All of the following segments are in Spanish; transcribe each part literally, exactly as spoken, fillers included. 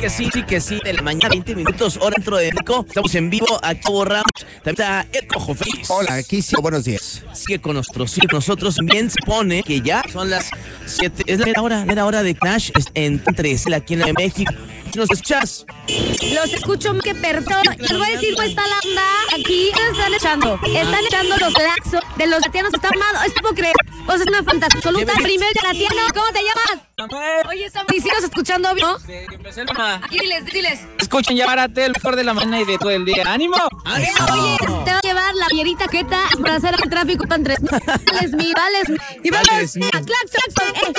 que sí, sí que sí. De la mañana, veinte minutos, hora dentro de México. Estamos en vivo, aquí borramos. También está Eco Feliz. Hola, aquí sí, buenos días. Sigue con nosotros, sí, nosotros bien se pone que ya son las siete. Es la hora, la hora de Clash en tres, aquí en la de México. ¿Nos escuchas? Los escucho que perfecto. Les voy a decir cómo está la onda. Aquí están echando. Están echando los laxos de los latianos. Está amado. Es tipo creer. O sea, es una fantasía absoluta. Primer latiano. ¿Cómo te llamas? Oye, estamos ¿y sigues escuchando bien? ¿No? Desde que empecé la... Aquí diles, diles. Escuchen, llévate el mejor de la mañana y de todo el día. ¡Ánimo! Oye, te voy a llevar la pierita queta para hacer el tráfico para tres. Vales mi, vales mi. Y vamos. Claxon, claxon. Eh,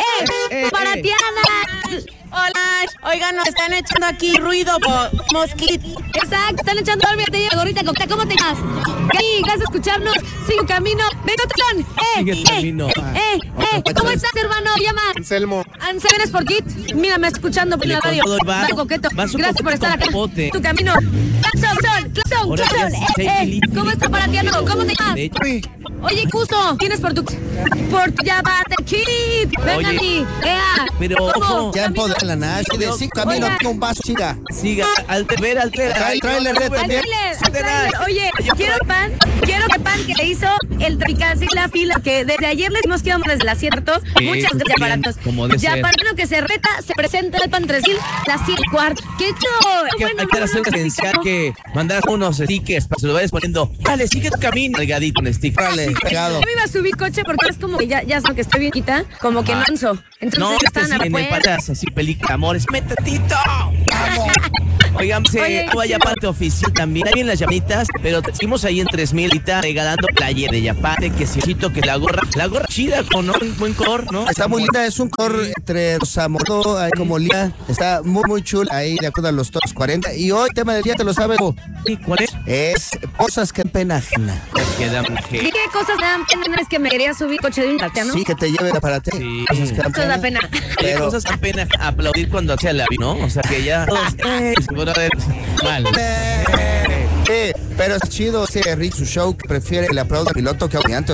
eh, eh. Para Tiana. Hola, oigan, nos están echando aquí ruido por mosquito. Exacto, están echando olvídate de gorrita. ¿Cómo te llamas? ¿Qué? ¿Vas a escucharnos? Sigue camino. ¡Venga, Tron! ¡Eh! Sigue eh, camino. ¡Eh! ¡Eh! ¿Cómo estás, hermano? Llama. Anselmo. Anselmo, ¿vienes por Kit? Mira, me está escuchando por la radio. Va coqueto. Gracias por estar acá. Popote. Tu camino. ¡Claxon, claxon, claxon, claxon! ¡Eh, eh! ¿Cómo está para ti, amigo? ¿Cómo te llamas? Oye, justo, tienes por tu... Por tu llamate, Kit. Venga, mi. ¡Ea! Pero, ojo. Ya empodera la Nash. De cinco camino, un vaso, siga. Siga, altera, altera. Trae, tráele red también. Oye, quiero pan, quiero que pan que le hizo el traficante y la fila, que desde ayer les hemos quedado desde las cierto. Sí, muchas gracias, aparatos. Ya partino que se reta, se presenta el pan tres mil, las siete y cuarto. ¡Qué chido! Que, Bueno, hay que hacer bueno, pensar que mandar unos stickers para que se lo vayas poniendo. Dale, sigue tu camino. Regadito un sticker. Dale, pegado. Yo me iba a subir coche porque es como que ya, ya sé que estoy bien quita, como que Ah. manso. Entonces No, están este sí, en el afuera. patas, así película, amores, métetito. Vamos. Oigan, se Oye, vaya parte oficial también. Hay en las llamitas, pero te seguimos ahí en tres mil ahorita regalando player de Yapate, que siento que la gorra, la gorra chida con ¿no? un buen color, ¿no? Está muy linda, es un color entre rosa morado, ahí como lila. Está muy, muy chula ahí, de acuerdo a los todos cuarenta. Y hoy, tema del día, te lo sabes, Bo. ¿Y cuál es? Es cosas que pena ajena. Queda mujer. ¿Qué cosas dan pena? Es que me quería subir coche de un latiano. Sí, que te lleve para ti. Sí. Cosas que dan Eso da pena. Hay Pero- cosas que dan pena aplaudir cuando hace la ¿no? O sea que ya todos, eh, bueno, a ver, mal. Eh, eh, pero es chido ese Rick, su show, que prefiere el aplauso al piloto que a un antes.